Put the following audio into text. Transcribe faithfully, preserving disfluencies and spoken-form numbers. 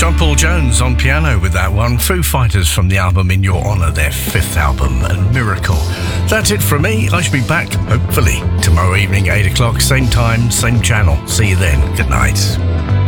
John Paul Jones on piano with that one. Foo Fighters from the album In Your Honour, their fifth album, and Miracle. That's it from me. I should be back, hopefully, tomorrow evening, eight o'clock, same time, same channel. See you then. Good night.